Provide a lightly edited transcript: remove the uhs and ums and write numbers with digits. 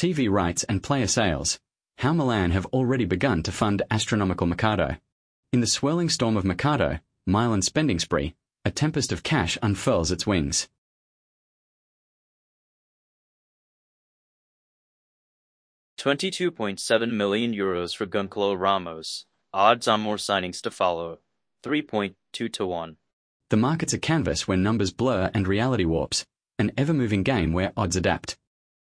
TV rights and player sales, How Milan have already begun to fund astronomical Mercato. In the swirling storm of Mercato, Milan's spending spree, a tempest of cash unfurls its wings. €22.7 million for Gonçalo Ramos. Odds on more signings to follow. 3.2 to 1. The market's a canvas where numbers blur and reality warps, an ever-moving game where odds adapt.